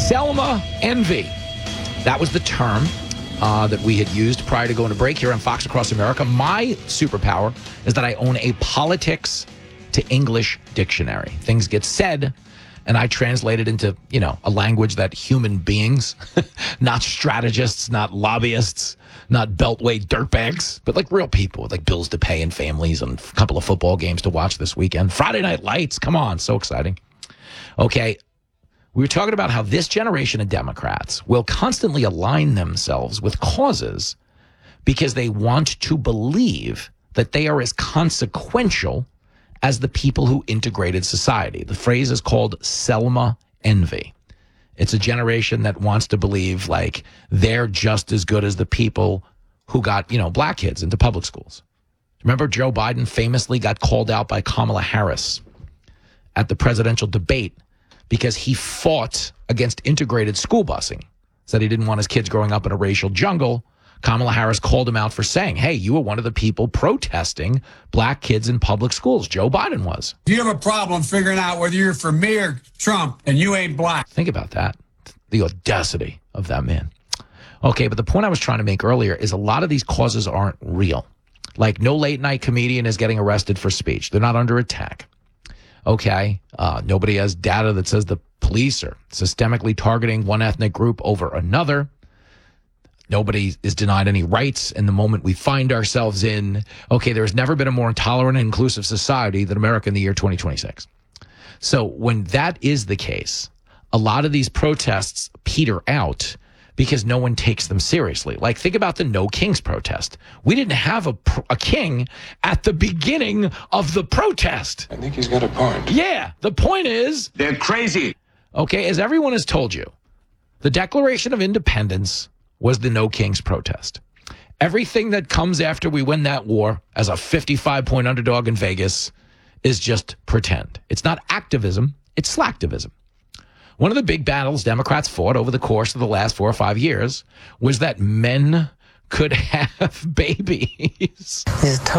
Selma envy. That was the term that we had used prior to going to break here on Fox Across America. My superpower is that I own a politics to English dictionary. Things get said, and I translate it into, a language that human beings, not strategists, not lobbyists, not beltway dirtbags, but like real people with like bills to pay and families and a couple of football games to watch this weekend. Friday Night Lights, come on, so exciting. Okay, we were talking about how this generation of Democrats will constantly align themselves with causes because they want to believe that they are as consequential as the people who integrated society. The phrase is called Selma envy. It's a generation that wants to believe like they're just as good as the people who got, black kids into public schools. Remember Joe Biden famously got called out by Kamala Harris at the presidential debate because he fought against integrated school busing. Said he didn't want his kids growing up in a racial jungle. Kamala Harris called him out for saying, hey, you were one of the people protesting black kids in public schools. Joe Biden was. You have a problem figuring out whether you're for me or Trump and you ain't black. Think about that. The audacity of that man. Okay, but the point I was trying to make earlier is a lot of these causes aren't real. Like no late night comedian is getting arrested for speech. They're not under attack. Okay, nobody has data that says the police are systemically targeting one ethnic group over another. Nobody is denied any rights in the moment we find ourselves in. Okay, there has never been a more intolerant and inclusive society than America in the year 2026. So when that is the case, a lot of these protests peter out because no one takes them seriously. Like, think about the No Kings protest. We didn't have a king at the beginning of the protest. I think he's got a point. Yeah, the point is... they're crazy. Okay, as everyone has told you, the Declaration of Independence was the No Kings protest. Everything that comes after we win that war as a 55-point underdog in Vegas is just pretend. It's not activism, it's slacktivism. One of the big battles Democrats fought over the course of the last 4 or 5 years was that men could have babies.